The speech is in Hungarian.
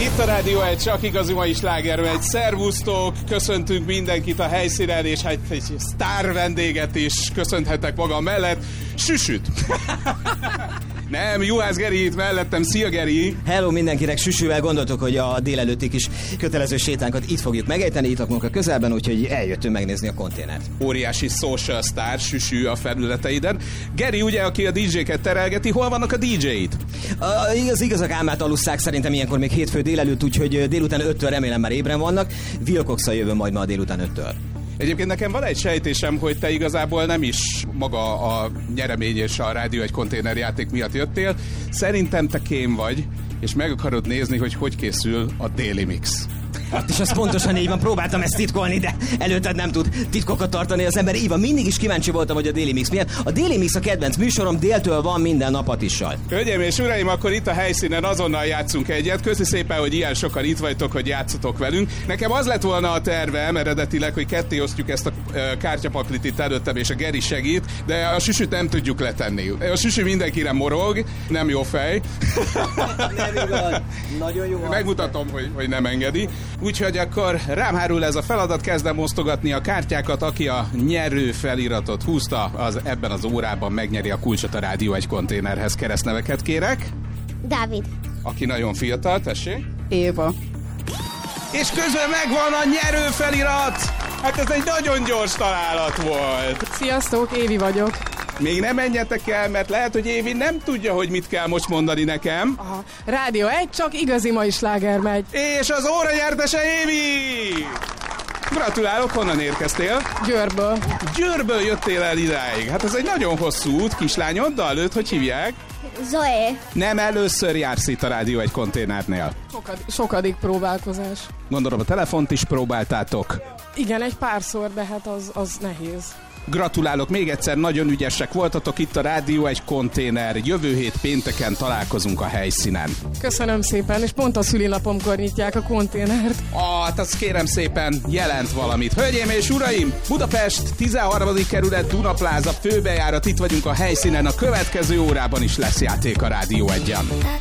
Itt a Rádió egy csak igazi mai slágermegy. Szervusztok, köszöntünk mindenkit a helyszínen, és hát egy sztár vendéget is köszönhetek magam mellett. Süsüt! Nem, Juhász Geri itt mellettem. Szia, Geri! Hello mindenkinek, Süsüvel gondoltuk, hogy a délelőtti kis kötelező sétánkat itt fogjuk megejteni, itt lakunk a közelben, úgyhogy eljöttünk megnézni a konténert. Óriási social star, Süsű a felületeiden. Geri ugye, aki a DJ-ket terelgeti, hol vannak a DJ-t? Az igazak álmát alusszák szerintem ilyenkor még hétfő délelőtt, úgyhogy délután 5-től remélem már ébren vannak. Wilcox-szal jövő majd ma a délután 5-től. Egyébként nekem van egy sejtésem, hogy te igazából nem is maga a nyeremény és a Rádió egy konténerjáték miatt jöttél. Szerintem te kém vagy, és meg akarod nézni, hogy készül a Daily Mix. Hát és az pontosan így van, próbáltam ezt titkolni, de előtted nem tud titkokat tartani az ember. Így van, mindig is kíváncsi voltam, hogy a Daily Mix milyen. A Daily Mix a kedvenc műsorom, déltől van minden nap Atissal. Hölgyeim és uraim, akkor itt a helyszínen azonnal játszunk egyet. Köszi szépen, hogy ilyen sokan itt vagytok, hogy játszotok velünk. Nekem az lett volna a tervem eredetileg, hogy ketté osztjuk ezt a kártyapaklit itt előttem, és a Geri segít, de a Süsüt nem tudjuk letenni. A Süsü mindenkire morog, nem jó fej. Nem igaz, nagyon jó. Megmutatom, hogy nem engedi. Úgyhogy akkor rám hárul ez a feladat, kezdem osztogatni a kártyákat, aki a nyerő feliratot húzta, az ebben az órában megnyeri a kulcsot a Rádió egy konténerhez. Keresztneveket kérek. Dávid. Aki nagyon fiatal, tessék. Éva. És közben megvan a nyerő felirat! Hát ez egy nagyon gyors találat volt. Sziasztok, Évi vagyok. Még nem menjetek el, mert lehet, hogy Évi nem tudja, hogy mit kell most mondani nekem. Aha. Rádió egy, csak igazi mai sláger megy. És az óra nyertese Évi! Gratulálok, honnan érkeztél? Győrből. Győrből jöttél el idáig. Hát ez egy nagyon hosszú út, kislányoddal, őt hogy hívják? Zoé. Nem először jársz itt a Rádió egy konténernél. Sokadik próbálkozás. Gondolom a telefont is próbáltátok. Igen, egy párszor, de hát az nehéz. Gratulálok még egyszer, nagyon ügyesek voltatok, itt a Rádió egy konténer. Jövő hét pénteken találkozunk a helyszínen. Köszönöm szépen, és pont a szülinapomkor nyitják a konténert. Hát azt kérem szépen jelent valamit. Hölgyeim és uraim, Budapest 13. kerület Dunapláza főbejárat, itt vagyunk a helyszínen, a következő órában is lesz játék a Rádió egyen.